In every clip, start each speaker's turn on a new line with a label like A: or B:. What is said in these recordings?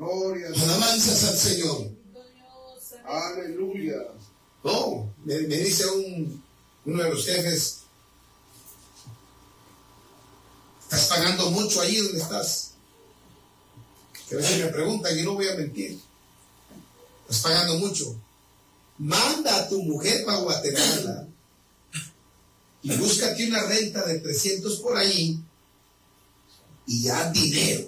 A: Gloria a Dios.
B: Alabanzas al Señor.
A: Aleluya.
B: No, me dice uno de los jefes, ¿estás pagando mucho ahí donde estás? Que a veces me preguntan y no voy a mentir. ¿Estás pagando mucho? Manda a tu mujer para Guatemala y búscate una renta de 300 por ahí y ya dinero.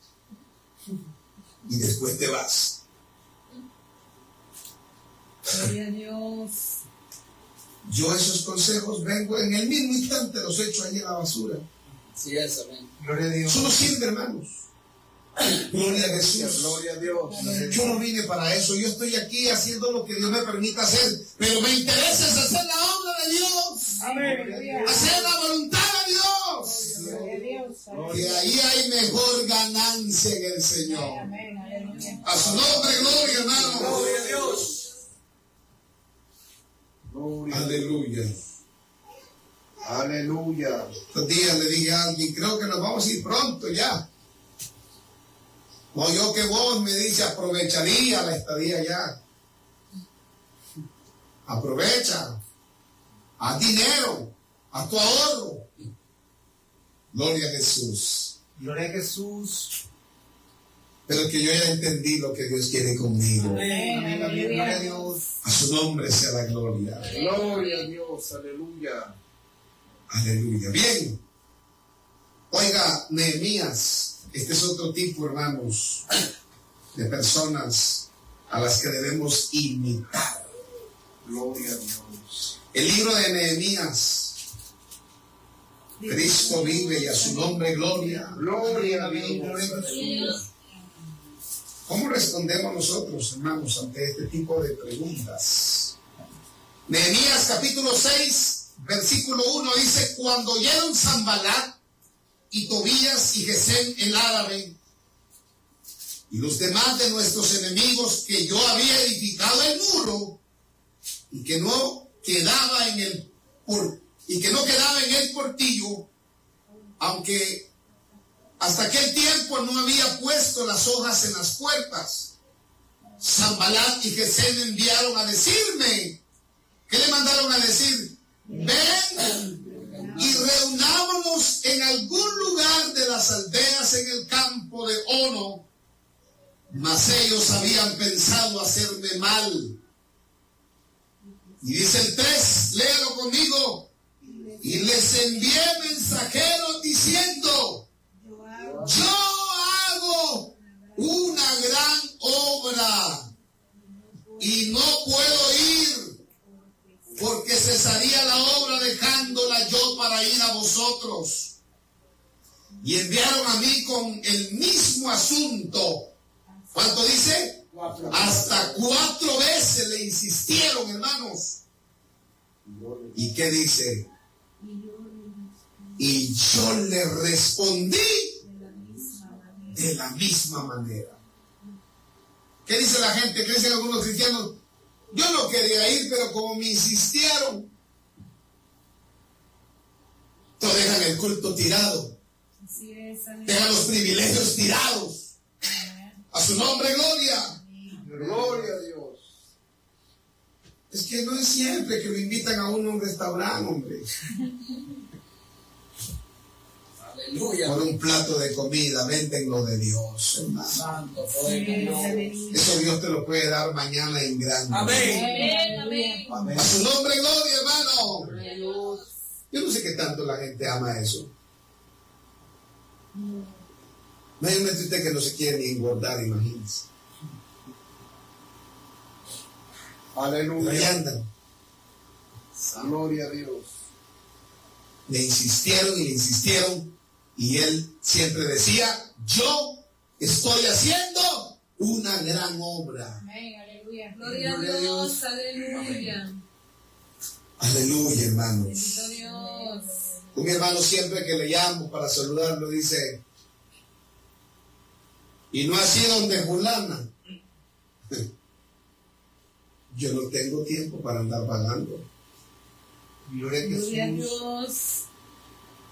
B: Y después te vas.
C: Gloria a Dios.
B: Yo esos consejos vengo en el mismo instante, los echo ahí en la basura.
D: Sí, es, amén.
A: Gloria a Dios.
B: Eso no sirve, hermanos. Gloria a Jesús.
A: Gloria a Dios.
B: Yo no vine para eso. Yo estoy aquí haciendo lo que Dios me permita hacer. Pero me interesa es hacer la obra de Dios.
C: Amén.
B: Hacer la voluntad de Dios.
C: Gloria a Dios.
B: Y ahí hay mejor ganancia en el Señor.
C: Amén. Aleluya.
B: A su nombre, gloria, hermano.
D: Gloria a Dios.
A: Gloria a Dios.
B: Aleluya.
A: Aleluya.
B: Estos días le dije a alguien, creo que nos vamos a ir pronto ya. O yo que vos me dice, aprovecharía la estadía ya. Aprovecha. Haz dinero. Haz tu ahorro. Gloria a Jesús.
A: Gloria a Jesús.
B: Pero que yo ya entendí lo que Dios quiere conmigo.
A: Amén. Amén. Amén. Gloria a Dios.
B: A su nombre sea la gloria.
A: Gloria a Dios. Aleluya.
B: Aleluya. Bien. Oiga, Nehemías. Este es otro tipo, hermanos, de personas a las que debemos imitar.
A: Gloria a Dios.
B: El libro de Nehemías. Cristo vive y a su nombre gloria.
A: Gloria a
B: Dios.
A: Dios.
B: ¿Cómo respondemos nosotros, hermanos, ante este tipo de preguntas? Nehemías capítulo 6, versículo 1 dice: cuando oyeron Sanballat y Tobías y Gesem el árabe y los demás de nuestros enemigos que yo había edificado el muro y que no quedaba en el portillo, aunque hasta aquel tiempo no había puesto las hojas en las puertas, Sanballat y Gesem enviaron a decirme. ¿Qué le mandaron a decir? Ven y reunámonos en algún lugar de las aldeas en el campo de Ono. Mas ellos habían pensado hacerme mal. Y dice el 3, léalo conmigo. Y les envié mensajeros diciendo: yo hago una gran obra y no puedo ir, porque cesaría la obra dejándola yo para ir a vosotros. Y enviaron a mí con el mismo asunto. ¿Cuánto dice? 4. Hasta 4 veces le insistieron, hermanos. ¿Y qué dice? Y yo le respondí de la misma manera. ¿Qué dice la gente? ¿Qué dicen algunos cristianos? Yo no quería ir, pero como me insistieron, te dejan el culto tirado, dejan los privilegios tirados. A su nombre, gloria.
A: Gloria a Dios.
B: Es que no es siempre que lo invitan a uno a un restaurante, hombre.
D: Aleluya.
B: Por un plato de comida, venden lo de Dios, hermano.
D: Santo poder de Dios.
B: Eso Dios te lo puede dar mañana en grande.
D: Amén.
A: Amén.
B: A su nombre, gloria, hermano. Yo no sé qué tanto la gente ama eso. Imagínate usted que no se quiere ni engordar, imagínese.
A: Aleluya.
B: Ahí andan.
A: Gloria a Dios.
B: Le insistieron y le insistieron, y él siempre decía: yo estoy haciendo una gran obra.
C: Amén, aleluya. Gloria a Dios, aleluya.
B: Aleluya, hermanos.
C: Bendito Dios.
B: Un hermano siempre que le llamo para saludarlo dice: y no así donde fulana. Yo no tengo tiempo para andar pagando.
A: Gloria a
C: Gloria a
A: Jesús.
C: Dios.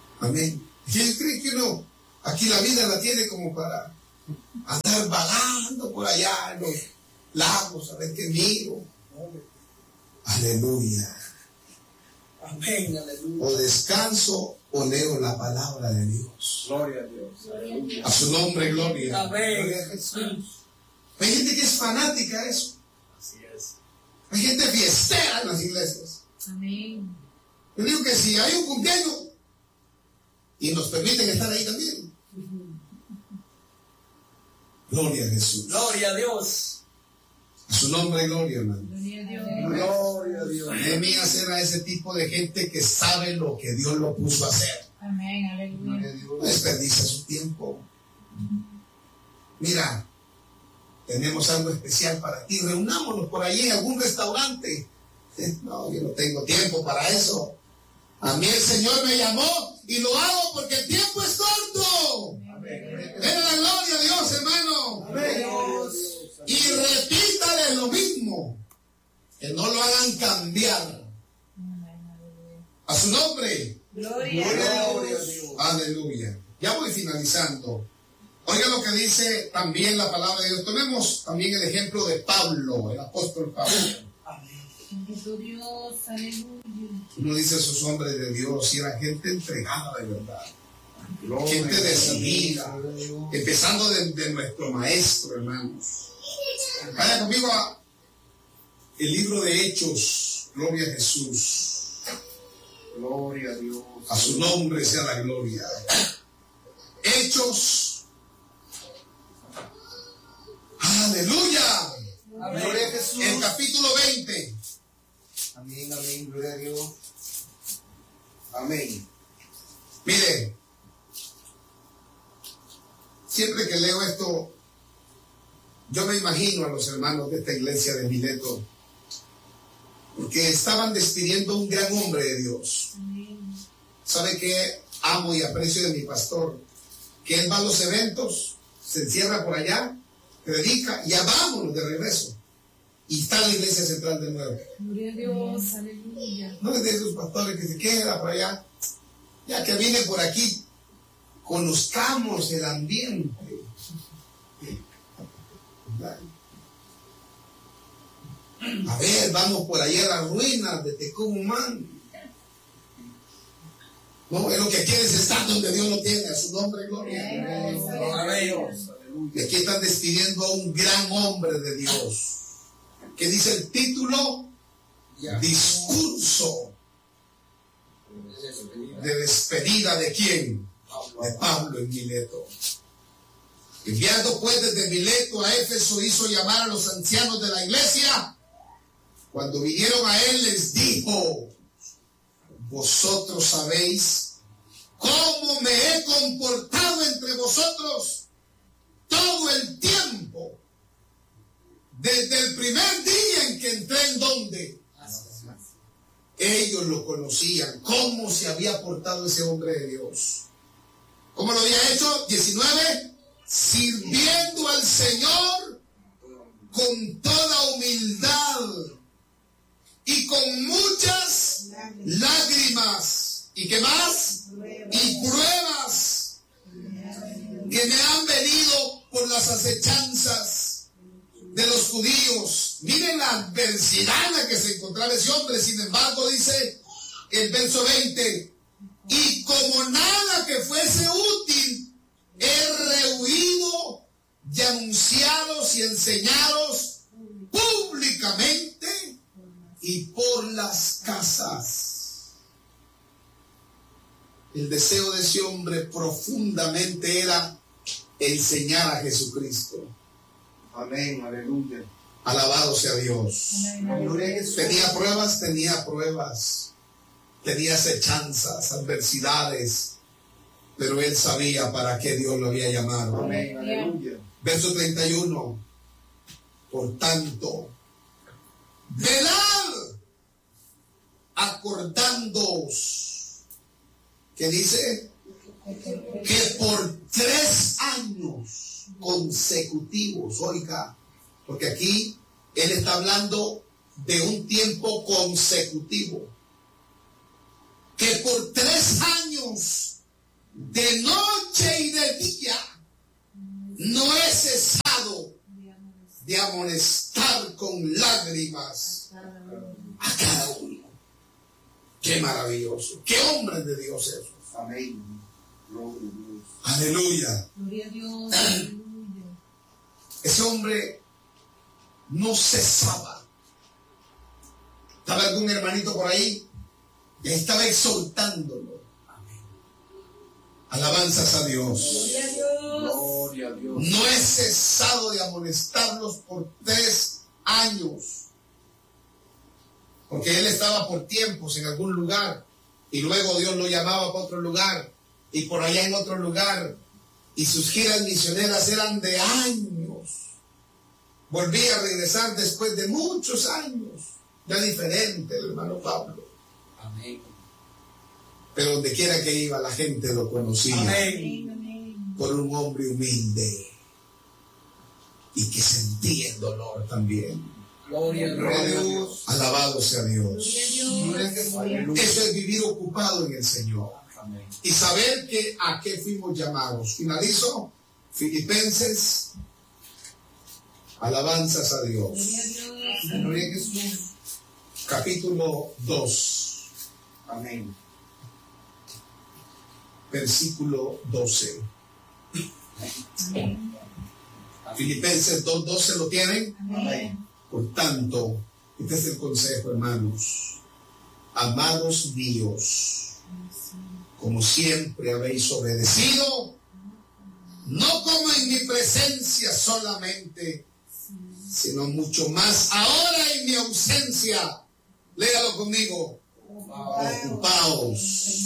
B: Amén. ¿Quién cree que uno aquí la vida la tiene como para andar vagando? ando por allá en los lagos a ver qué miro. Aleluya.
D: Amén, aleluya.
B: O descanso o leo la palabra de Dios.
A: Gloria a Dios.
B: A su nombre, gloria.
D: Amén.
B: Gloria a Jesús. Hay gente que es fanática de eso.
D: Así es.
B: Hay gente fiestera en las iglesias.
C: Amén.
B: Yo digo que si hay un cumpleaños y nos permiten estar ahí también. Gloria a Jesús.
D: Gloria a Dios.
B: A su nombre, gloria, hermano.
C: Gloria a Dios.
A: Gloria a Dios.
B: Nehemías era ese tipo de gente que sabe lo que Dios lo puso a hacer.
C: Amén.
A: Gloria
C: Aleluya.
A: a
B: No
A: Dios.
B: desperdicia su tiempo. Mira, tenemos algo especial para ti. Reunámonos por allí en algún restaurante. No, yo no tengo tiempo para eso. A mí el Señor me llamó y lo hago porque el tiempo es corto. Ven a la gloria a Dios, hermano. Y repítale lo mismo. Que no lo hagan cambiar. A su nombre.
C: Gloria
A: Gloria
C: a
A: a
C: Dios.
A: Dios.
B: Aleluya. Ya voy finalizando. Oiga lo que dice también la palabra de Dios. Tomemos también el ejemplo de Pablo, el apóstol Pablo.
C: Bendito Dios. Aleluya.
B: Uno dice esos hombres de Dios y era gente entregada de verdad.
A: Gloria
B: Gente
A: a Dios.
B: decidida. Empezando de nuestro maestro, hermanos. Vaya conmigo a el libro de Hechos. Gloria a Jesús.
A: Gloria a Dios.
B: A su nombre sea la gloria. Hechos. Aleluya.
D: Amén.
A: Gloria a Jesús.
B: El capítulo 20.
A: Amén, amén. Gloria a Dios. Amén.
B: Mire, siempre que leo esto, yo me imagino a los hermanos de esta iglesia de Mileto, porque estaban despidiendo a un gran hombre de Dios.
C: Amén.
B: ¿Sabe qué amo y aprecio de mi pastor? Que él va a los eventos, se encierra por allá, predica y ya vámonos de regreso. Y está la iglesia central de nuevo.
C: Gloria a Dios. Aleluya.
B: No es de esos pastores que se queda por allá. Ya que viene por aquí, conozcamos el ambiente. A ver, vamos por allá a las ruinas de Tecumán. No, es lo que quieres estar donde Dios lo tiene, a su nombre, gloria.
D: Amén.
B: Y aquí están despidiendo a un gran hombre de Dios. ¿Qué dice el título? Discurso de despedida de quién? De Pablo en Mileto. Enviando pues desde Mileto a Éfeso, hizo llamar a los ancianos de la iglesia. Cuando vinieron a él, les dijo: vosotros sabéis cómo me he comportado entre vosotros todo el tiempo, desde el primer día en que entré en donde ellos lo conocían, cómo se había portado ese hombre de Dios. ¿Cómo lo había hecho? 19, sirviendo al Señor con toda humildad y con muchas lágrimas. ¿Y qué más? Y pruebas que me han venido por las acechanzas de los judíos. Miren la adversidad en la que se encontraba ese hombre. Sin embargo, dice el verso 20, y como nada que fuese útil, he rehuido y anunciados y enseñados públicamente y por las casas. El deseo de ese hombre profundamente era enseñar a Jesucristo.
A: Amén, aleluya.
B: Alabado sea Dios.
A: Gloria a Jesús.
B: Tenía pruebas, tenía acechanzas, adversidades, pero él sabía para qué Dios lo había llamado.
A: Amén, aleluya.
B: Verso 31. Por tanto, velad, acordándoos. ¿Qué dice? Que por 3 años consecutivos, oiga, porque aquí él está hablando de un tiempo consecutivo, que por 3 años, de noche y de día, no he cesado de amonestar con lágrimas a cada uno. Qué maravilloso. Qué hombre de Dios es.
A: Amén. Gloria a Dios.
B: Aleluya.
C: Gloria a Dios. Aleluya.
B: Ese hombre no cesaba. Estaba algún hermanito por ahí y estaba exhortándolo. Alabanzas a Dios.
C: Gloria a Dios.
A: Gloria a Dios.
B: No he cesado de amonestarlos por 3 años. Porque él estaba por tiempos en algún lugar y luego Dios lo llamaba para otro lugar y por allá en otro lugar, y sus giras misioneras eran de años. Volví a regresar después de muchos años, ya diferente el hermano Pablo.
D: Amén.
B: Pero donde quiera que iba la gente lo conocía.
D: Amén.
C: Amén.
B: Por un hombre humilde y que sentía el dolor también.
D: Gloria a
A: Gloria a
D: Dios.
A: Dios.
B: Alabado sea Dios.
C: Gloria a Dios.
A: Aleluya.
B: Eso es vivir ocupado en el Señor
A: Amén.
B: y saber que a qué fuimos llamados. Finalizo. Filipenses. Alabanzas a Dios.
C: Gloria a Dios.
A: Gloria a Jesús.
B: Capítulo 2,
A: Amén.
B: versículo 12.
C: Amén.
B: Filipenses 2:12, ¿lo tienen?
C: Amén.
B: Por tanto, este es el consejo, hermanos. Amados míos, como siempre habéis obedecido, no como en mi presencia solamente, sino mucho más ahora en mi ausencia. Léalo conmigo. Ocupaos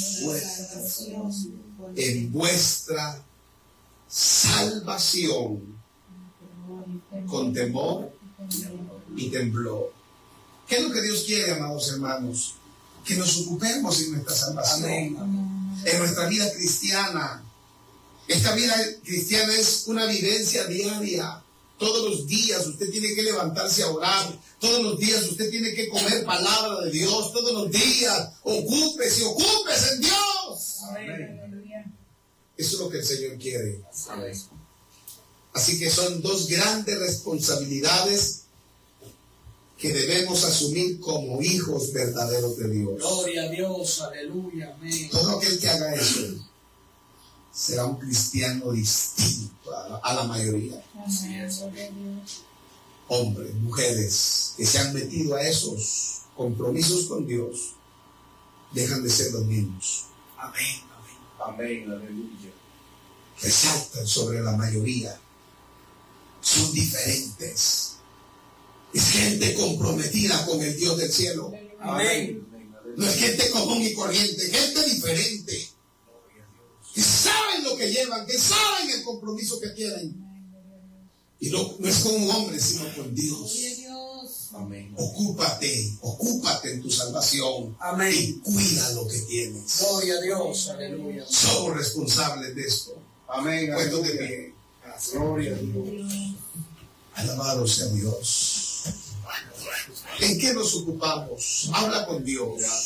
B: en vuestra salvación con temor y temblor. ¿Qué es lo que Dios quiere, amados hermanos? Que nos ocupemos en nuestra salvación,
D: Amén.
B: en nuestra vida cristiana. Esta vida cristiana es una vivencia diaria. Todos los días usted tiene que levantarse a orar. Todos los días usted tiene que comer palabra de Dios. Todos los días ocúpese en Dios. Eso es lo que el Señor quiere. Así que son 2 grandes responsabilidades que debemos asumir como hijos verdaderos de Dios.
D: Gloria a Dios. Aleluya. Amén.
B: Todo aquel que haga eso será un cristiano distinto a la mayoría.
D: Así es.
B: Hombres, mujeres que se han metido a esos compromisos con Dios, dejan de ser los mismos.
D: Amén.
A: Amén. Aleluya.
B: Resaltan sobre la mayoría. Son diferentes. Es gente comprometida con el Dios del cielo.
D: Amén.
B: No es gente común y corriente, gente diferente. Que saben lo que llevan, que saben el compromiso que tienen. Y no es con un hombre, sino con Dios.
C: Gloria a Dios.
A: Amén.
B: Ocúpate en tu salvación.
D: Amén.
B: Y cuida lo que tienes.
D: Gloria a Dios. Aleluya.
B: Somos responsables de esto.
A: Amén.
B: Puestos de
A: Aleluya.
B: pie.
A: Gloria a Dios.
B: Alabado sea Dios. ¿En qué nos ocupamos? Habla con Dios.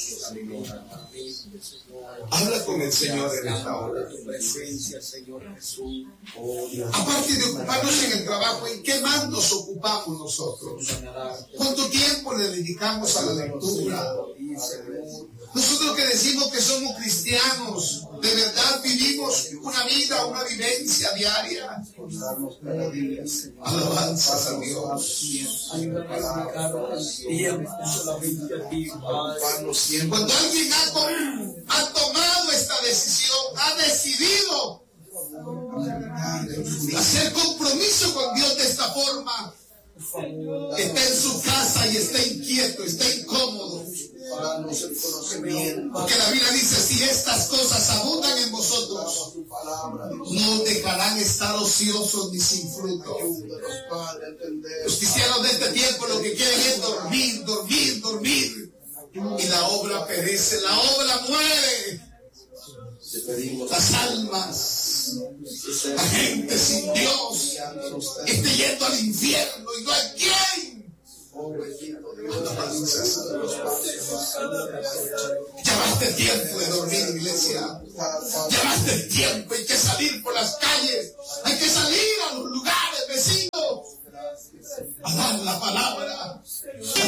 B: Habla con el Señor en esta hora.
D: Tu presencia, Señor Jesús.
B: Aparte de ocuparnos en el trabajo, ¿en qué más nos ocupamos nosotros? ¿Cuánto tiempo le dedicamos a la lectura? Nosotros que decimos que somos cristianos, de verdad vivimos una vida, una vivencia diaria.
A: Darnos cada día, Señor.
B: Alabanzas a Dios.
D: Ayúdame a dedicar tiempo solamente a ti, Padre.
B: Cuando alguien ha tomado esta decisión, ha decidido hacer compromiso con Dios de esta forma, está en su casa y está inquieto, está incómodo.
A: Danos el conocimiento.
B: Porque la Biblia dice, si estas cosas abundan en vosotros,
A: Tu palabra.
B: no dejarán estar ociosos ni sin fruto.
A: Ayúdanos, Padre, a entender.
B: Los cristianos de este tiempo lo que quieren es dormir, dormir, dormir. Y la obra perece, la obra muere.
A: Te pedimos.
B: Las almas, la gente sin Dios, está yendo al infierno y no hay quien. Ya basta el tiempo de dormir, iglesia. Ya basta el tiempo, hay que salir por las calles, hay que salir a los lugares, vecinos. a dar la palabra,